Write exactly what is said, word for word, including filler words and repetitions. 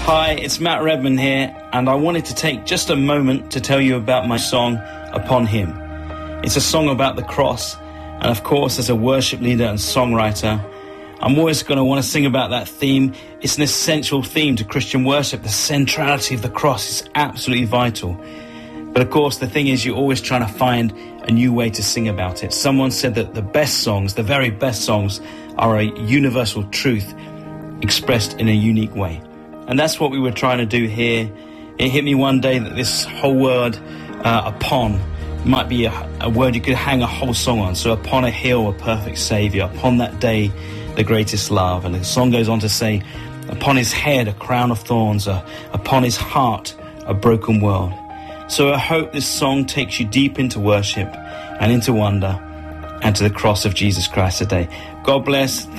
Hi, it's Matt Redman here, and I wanted to take just a moment to tell you about my song, Upon Him. It's a song about the cross, and of course, as a worship leader and songwriter, I'm always going to want to sing about that theme. It's an essential theme to Christian worship. The centrality of the cross is absolutely vital. But of course, the thing is, you're always trying to find a new way to sing about it. Someone said that the best songs, the very best songs, are a universal truth expressed in a unique way. And that's what we were trying to do here. It hit me one day that this whole word, uh, upon, might be a, a word you could hang a whole song on. So upon a hill, a perfect Saviour. Upon that day, the greatest love. And the song goes on to say, upon his head, a crown of thorns. Uh, upon his heart, a broken world. So I hope this song takes you deep into worship and into wonder and to the cross of Jesus Christ today. God bless.